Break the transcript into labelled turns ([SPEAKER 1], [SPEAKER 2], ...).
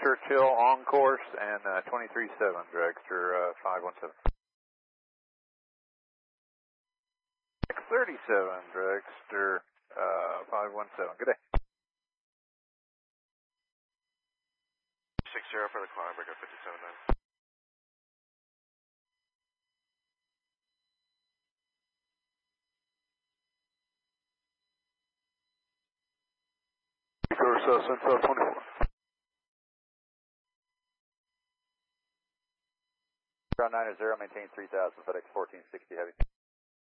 [SPEAKER 1] Churchill on course and 23-7, dragster 517. 37, dragster 517. Good day.
[SPEAKER 2] 60 for the climb, breaker 57 9.
[SPEAKER 1] Course Central 24. Ground 90, maintain 3000, FedEx 1460 heavy.